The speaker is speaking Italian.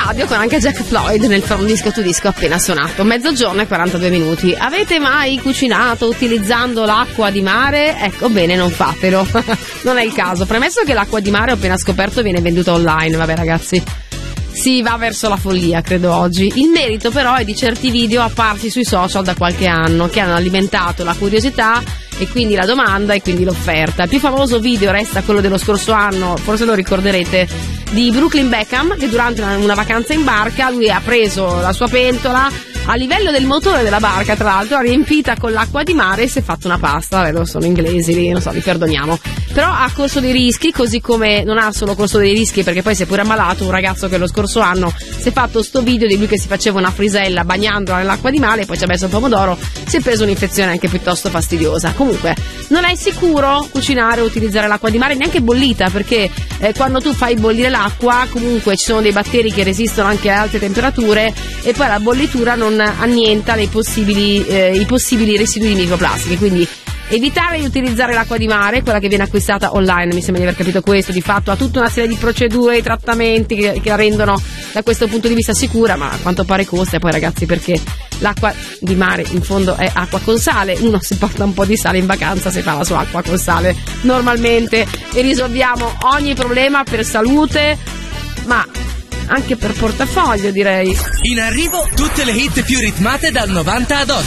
radio con anche Jack Floyd nel From Disco to Disco appena suonato. Mezzogiorno e 42 minuti. Avete mai cucinato utilizzando l'acqua di mare? Ecco, bene, non fatelo. Non è il caso. Premesso che l'acqua di mare, ho appena scoperto, viene venduta online. Vabbè ragazzi, si va verso la follia, credo oggi. Il merito però è di certi video apparsi sui social da qualche anno, che hanno alimentato la curiosità e quindi la domanda e quindi l'offerta. Il più famoso video resta quello dello scorso anno, forse lo ricorderete, di Brooklyn Beckham, che durante una vacanza in barca lui ha preso la sua pentola a livello del motore della barca, tra l'altro, ha riempita con l'acqua di mare e si è fatto una pasta. Vabbè, sono inglesi, non so, li perdoniamo. Però ha corso dei rischi, così come non ha solo corso dei rischi, perché poi si è pure ammalato un ragazzo che lo scorso anno si è fatto sto video di lui che si faceva una frisella bagnandola nell'acqua di mare, poi ci ha messo il pomodoro, si è preso un'infezione anche piuttosto fastidiosa. Comunque non è sicuro cucinare o utilizzare l'acqua di mare, neanche bollita, perché quando tu fai bollire l'acqua comunque ci sono dei batteri che resistono anche a alte temperature e poi la bollitura non annienta i possibili residui di microplastiche. Quindi evitare di utilizzare l'acqua di mare, quella che viene acquistata online, mi sembra di aver capito questo. Di fatto ha tutta una serie di procedure e trattamenti che la rendono da questo punto di vista sicura, ma a quanto pare costa. E poi ragazzi, perché l'acqua di mare in fondo è acqua con sale, uno si porta un po' di sale in vacanza, si fa la sua acqua con sale normalmente e risolviamo ogni problema per salute, ma anche per portafoglio, direi. In arrivo tutte le hit più ritmate dal 90 ad oggi.